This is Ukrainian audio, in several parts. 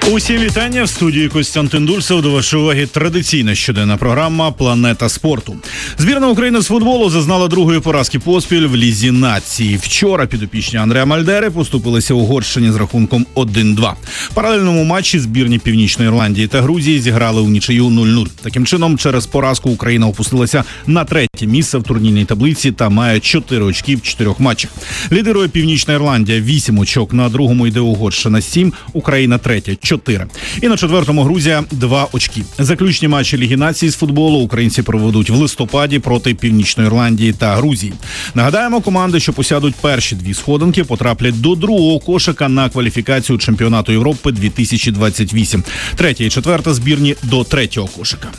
Усім вітання, в студії Костянтин Дульцев. До вашої уваги традиційна щоденна програма «Планета спорту». Збірна України з футболу зазнала другої поразки поспіль в Лізі нації. Вчора підопічні Андреа Мальдери поступилися Угорщині з рахунком 1-2. В паралельному матчі збірні Північної Ірландії та Грузії зіграли у нічию 0-0. Таким чином, через поразку Україна опустилася на третє місце в турнірній таблиці та має 4 очки в 4 матчах. Лідирує Північна Ірландія 8 очок, на другому йде Угорщина 7, Україна третя 4. І на четвертому Грузія 2 очки. Заключні матчі Ліги націй з футболу українці проведуть в листопаді проти Північної Ірландії та Грузії. Нагадаємо, команди, що посядуть перші 2 сходинки, потраплять до другого кошика на кваліфікацію чемпіонату Європи 2028. Третя і четверта збірні до третього кошика.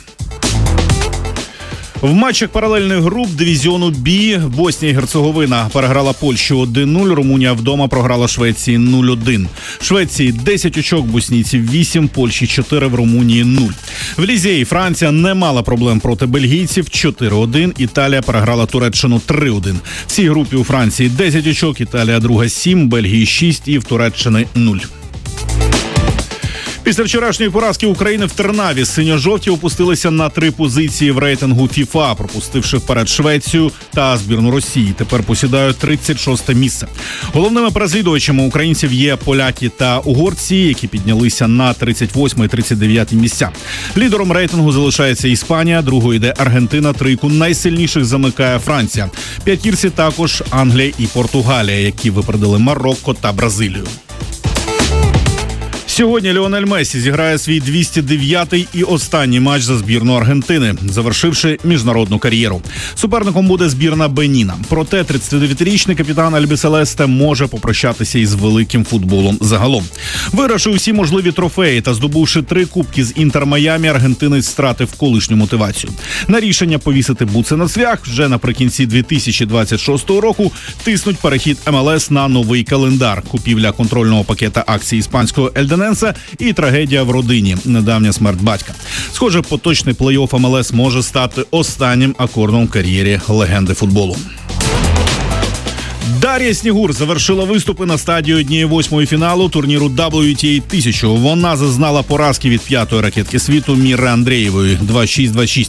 В матчах паралельних груп дивізіону Б Боснія і Герцеговина переграла Польщу 1-0, Румунія вдома програла Швеції 0-1. Швеції 10 очок, боснійців 8, Польщі 4, в Румунії 0. В Лізі Франція не мала проблем проти бельгійців 4-1, Італія переграла Туреччину 3-1. В цій групі у Франції 10 очок, Італія друга 7, Бельгії 6 і в Туреччини 0. Після вчорашньої поразки України в Тернаві синьо-жовті опустилися на 3 позиції в рейтингу ФІФА, пропустивши вперед Швецію та збірну Росії. Тепер посідають 36-те місце. Головними переслідувачами українців є поляки та угорці, які піднялися на 38 і 39 місця. Лідером рейтингу залишається Іспанія, другою йде Аргентина, трійку найсильніших замикає Франція. П'ятірці також Англія і Португалія, які випередили Марокко та Бразилію. Сьогодні Ліонель Мессі зіграє свій 209-й і останній матч за збірну Аргентини, завершивши міжнародну кар'єру. Суперником буде збірна Беніна. Проте 39-річний капітан Альбіселесте може попрощатися із великим футболом загалом. Вигравши усі можливі трофеї та здобувши 3 кубки з Інтер-Майамі, аргентинець втратив колишню мотивацію. На рішення повісити буци на цвях вже наприкінці 2026 року тиснуть перехід МЛС на новий календар, купівля контрольного пакета акцій іспанського Ельдененса і трагедія в родині – недавня смерть батька. Схоже, поточний плей-офф МЛС може стати останнім акордом в кар'єрі легенди футболу. Дар'я Снігур завершила виступи на стадії 1/8 фіналу турніру WTA 1000. Вона зазнала поразки від 5-ї ракетки світу Міри Андрієвої 2-6, 2-6.